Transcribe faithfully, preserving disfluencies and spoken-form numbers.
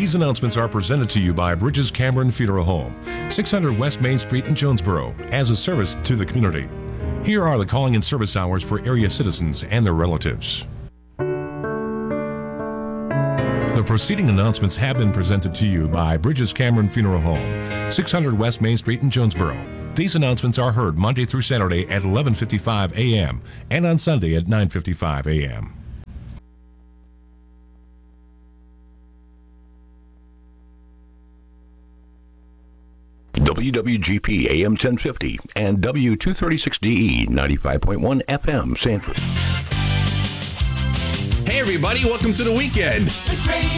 These announcements are presented to you by Bridges Cameron Funeral Home, six hundred West Main Street in Jonesboro, as a service to the community. Here are the calling and service hours for area citizens and their relatives. The preceding announcements have been presented to you by Bridges Cameron Funeral Home, six hundred West Main Street in Jonesboro. These announcements are heard Monday through Saturday at eleven fifty-five a.m. and on Sunday at nine fifty-five a.m. W W G P A M ten fifty and W two thirty-six D E ninety-five point one F M Sanford. Hey everybody, welcome to the weekend.